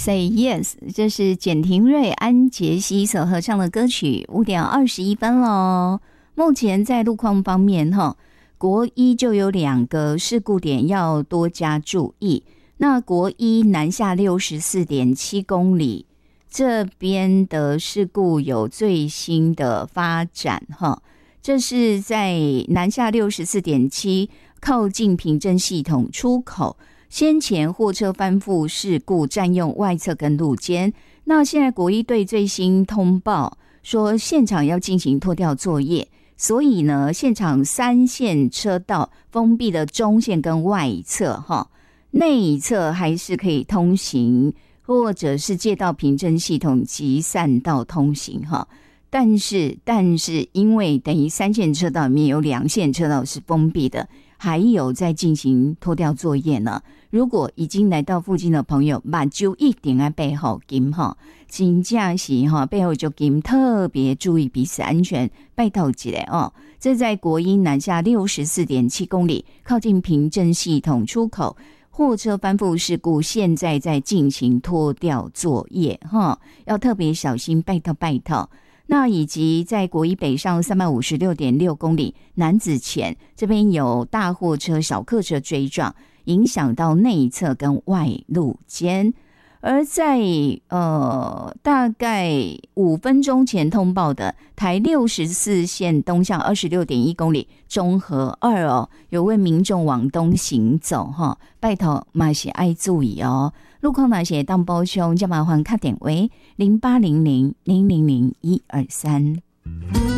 Say Yes， 这是简廷瑞、安杰希所合唱的歌曲。5点21分咯。目前在路况方面国一就有2个事故点要多加注意。那国一南下 64.7 公里这边的事故有最新的发展这是在南下 64.7 靠近平镇系统出口，先前货车翻覆事故占用外侧跟路肩。那现在国一队最新通报说现场要进行拖吊作业，所以呢现场3线车道封闭的中线跟外侧内侧还是可以通行，或者是借道平镇系统及散道通行但是因为等于3线车道里面有2线车道是封闭的，还有在进行拖吊作业呢。如果已经来到附近的朋友，目睭一定要背后紧真正是背后就紧，特别注意彼此安全，拜托一下这在国一南下 64.7 公里靠近平镇系统出口，货车翻覆事故现在在进行拖吊作业要特别小心，拜托。那以及在国一北上 356.6 公里南子前这边有大货车小客车追撞，影响到内侧跟外路间。而在大概5分钟前通报的台64线东向 26.1 公里中和2有位民众往东行走拜托嘛是爱注意路况哪些当补充，就麻烦打电话0800 000 123。